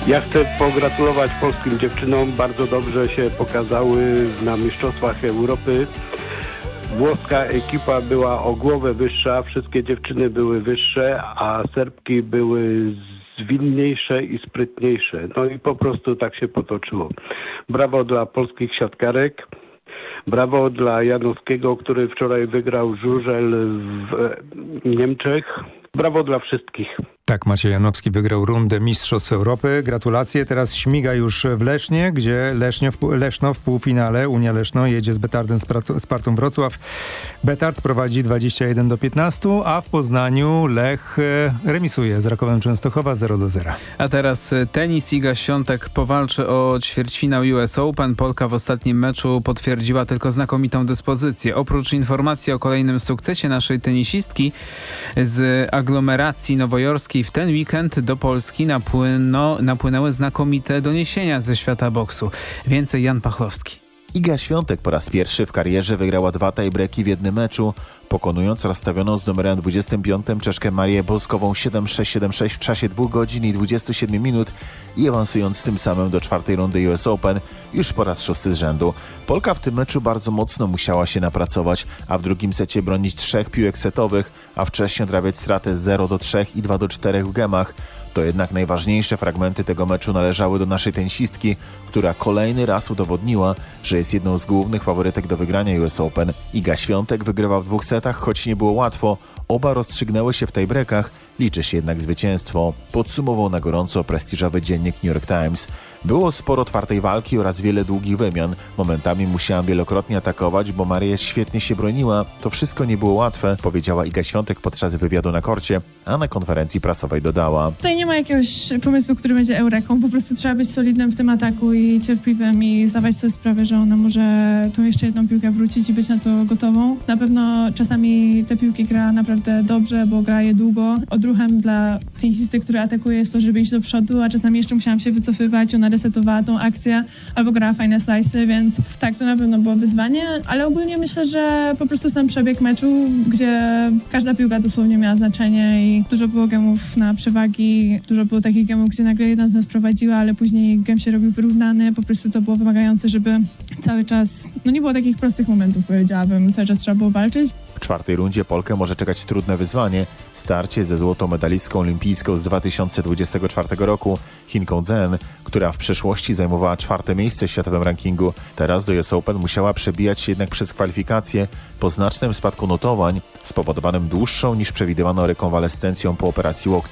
Ja chcę pogratulować polskim dziewczynom. Bardzo dobrze się pokazały na Mistrzostwach Europy. Włoska ekipa była o głowę wyższa, wszystkie dziewczyny były wyższe, a Serbki były zwinniejsze i sprytniejsze. No i po prostu tak się potoczyło. Brawo dla polskich siatkarek. Brawo dla Janowskiego, który wczoraj wygrał żużel w Niemczech. Brawo dla wszystkich. Tak, Maciej Janowski wygrał rundę Mistrzostw Europy. Gratulacje. Teraz śmiga już w Lesznie, gdzie Leszno w półfinale. Unia Leszno jedzie z Betardem Spartą Wrocław. Betard prowadzi 21-15, a w Poznaniu Lech remisuje z Rakowem Częstochowa 0-0. A teraz tenis. Iga Świątek powalczy o ćwierćfinał US Open. Polka w ostatnim meczu potwierdziła tylko znakomitą dyspozycję. Oprócz informacji o kolejnym sukcesie naszej tenisistki z aglomeracji nowojorskiej w ten weekend do Polski napłynęły znakomite doniesienia ze świata boksu. Więcej Jan Pachlowski. Iga Świątek po raz pierwszy w karierze wygrała 2 tie-breaki w jednym meczu, pokonując rozstawioną z numerem 25 Czeszkę Marię Boskową 7-6-7-6 w czasie 2 godzin i 27 minut i awansując tym samym do 4. rundy US Open już po raz 6 z rzędu. Polka w tym meczu bardzo mocno musiała się napracować, a w drugim secie bronić 3 piłek setowych, a wcześniej odrabiać stratę 0-3 i 2-4 w gemach. To jednak najważniejsze fragmenty tego meczu należały do naszej tenisistki, która kolejny raz udowodniła, że jest jedną z głównych faworytek do wygrania US Open. Iga Świątek wygrywa w 2 setach, choć nie było łatwo. Oba rozstrzygnęły się w tie-breakach, liczy się jednak zwycięstwo. Podsumował na gorąco prestiżowy dziennik New York Times. Było sporo twardej walki oraz wiele długich wymian. Momentami musiałam wielokrotnie atakować, bo Maria świetnie się broniła. To wszystko nie było łatwe, powiedziała Iga Świątek podczas wywiadu na korcie, a na konferencji prasowej dodała. Tutaj nie ma jakiegoś pomysłu, który będzie eureką. Po prostu trzeba być solidnym w tym ataku i cierpliwym i zdawać sobie sprawę, że ona może tą jeszcze jedną piłkę wrócić i być na to gotową. Na pewno czasami te piłki gra naprawdę dobrze, bo gra je długo. Odruchem dla tenisisty, który atakuje, jest to, żeby iść do przodu, a czasami jeszcze musiałam się wycofywać. Ona resetowała tą akcję albo grała fajne slice'y, więc tak, to na pewno było wyzwanie, ale ogólnie myślę, że po prostu sam przebieg meczu, gdzie każda piłka dosłownie miała znaczenie i dużo było gemów na przewagi, dużo było takich gemów, gdzie nagle jedna z nas prowadziła, ale później gem się robił wyrównany, po prostu to było wymagające, żeby cały czas, nie było takich prostych momentów, powiedziałabym, cały czas trzeba było walczyć. W 4. rundzie Polkę może czekać trudne wyzwanie. Starcie ze złotą medalistką olimpijską z 2024 roku, Chinką Zhen, która w przeszłości zajmowała 4. miejsce w światowym rankingu. Teraz do US Open musiała przebijać się jednak przez kwalifikacje po znacznym spadku notowań spowodowanym dłuższą niż przewidywano rekonwalescencją po operacji łokcia.